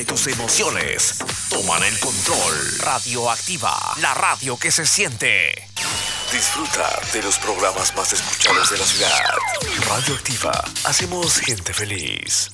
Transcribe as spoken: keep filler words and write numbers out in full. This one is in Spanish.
donde tus emociones toman el control. Radioactiva, la radio que se siente. Disfruta de los programas más escuchados de la ciudad. Radioactiva, hacemos gente feliz.